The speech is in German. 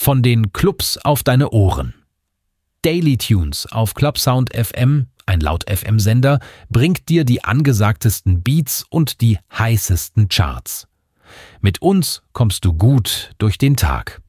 Von den Clubs auf deine Ohren. Daily Tunes auf Clubsound FM, ein Laut-FM-Sender, bringt dir die angesagtesten Beats und die heißesten Charts. Mit uns kommst du gut durch den Tag.